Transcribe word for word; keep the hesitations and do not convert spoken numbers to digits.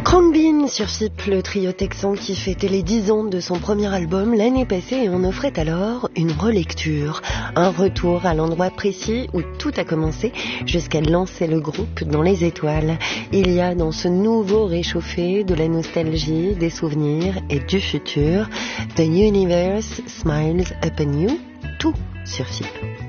Khruangbin sur F I P, le trio texan qui fêtait les dix ans de son premier album l'année passée et en offrait alors une relecture, un retour à l'endroit précis où tout a commencé jusqu'à lancer le groupe dans les étoiles. Il y a dans ce nouveau réchauffé de la nostalgie, des souvenirs et du futur. The Universe Smiles Upon You, tout sur F I P.